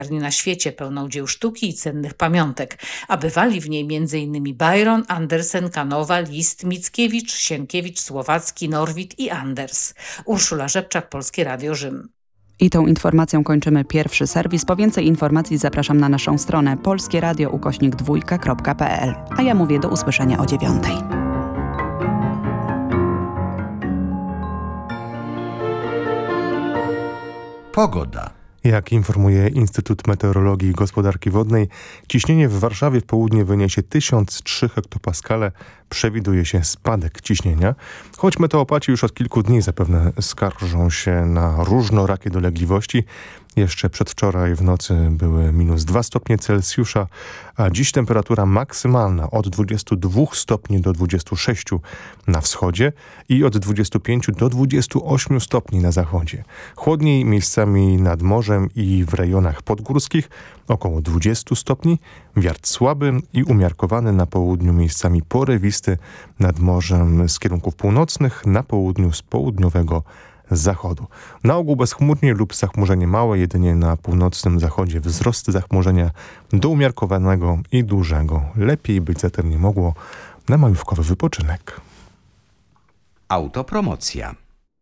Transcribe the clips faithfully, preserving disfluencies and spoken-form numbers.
na świecie pełną dzieł sztuki i cennych pamiątek, a bywali w niej między innymi Byron, Andersen, Kanowa, Liszt, Mickiewicz, Sienkiewicz, Słowacki, Norwid i Anders. Urszula Rzepczak, Polskie Radio Rzym. I tą informacją kończymy pierwszy serwis. Po więcej informacji zapraszam na naszą stronę polskieradio ukośnik dwójka kropka pe el. A ja mówię do usłyszenia o dziewiątej. Pogoda. Jak informuje Instytut Meteorologii i Gospodarki Wodnej, ciśnienie w Warszawie w południe wyniesie tysiąc trzy hektopaskale. Przewiduje się spadek ciśnienia, choć meteopaci już od kilku dni zapewne skarżą się na różnorakie dolegliwości. Jeszcze przedwczoraj w nocy były minus dwa stopnie Celsjusza, a dziś temperatura maksymalna od dwudziestu dwóch stopni do dwudziestu sześciu na wschodzie i od dwudziestu pięciu do dwudziestu ośmiu stopni na zachodzie. Chłodniej miejscami nad morzem i w rejonach podgórskich około dwudziestu stopni, wiatr słaby i umiarkowany na południu, miejscami porywisty nad morzem z kierunków północnych, na południu z południowego zachodu. Na ogół bezchmurnie lub zachmurzenie małe, jedynie na północnym zachodzie wzrost zachmurzenia do umiarkowanego i dużego. Lepiej być zatem nie mogło na majówkowy wypoczynek. Autopromocja.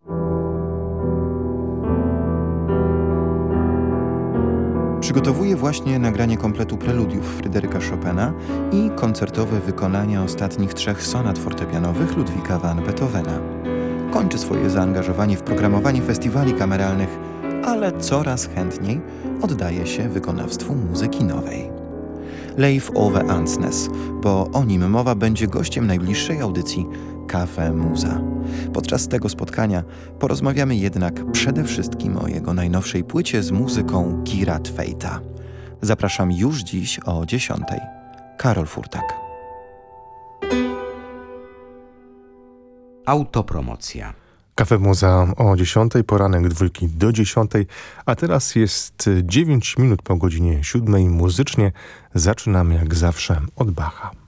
Przygotowuję właśnie nagranie kompletu preludiów Fryderyka Chopina i koncertowe wykonania ostatnich trzech sonat fortepianowych Ludwika van Beethovena. Kończę swoje zaangażowanie w programowanie festiwali kameralnych, ale coraz chętniej oddaję się wykonawstwu muzyki nowej. Leif Ove Andsnes, bo o nim mowa, będzie gościem najbliższej audycji Cafe Muza. Podczas tego spotkania porozmawiamy jednak przede wszystkim o jego najnowszej płycie z muzyką Girat Fejta. Zapraszam już dziś o dziesiątej. Karol Furtak. Autopromocja. Cafe Muza o dziesiątej, poranek dwójki do dziesiątej, a teraz jest dziewięć minut po godzinie siódmej. Muzycznie zaczynamy jak zawsze od Bacha.